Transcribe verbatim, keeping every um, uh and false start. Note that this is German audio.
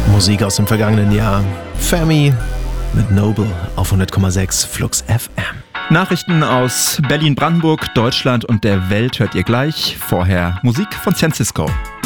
Musik aus dem vergangenen Jahr. Femi mit Noble auf hundert Komma sechs Flux F M. Nachrichten aus Berlin, Brandenburg, Deutschland und der Welt hört ihr gleich. Vorher Musik von San Cisco.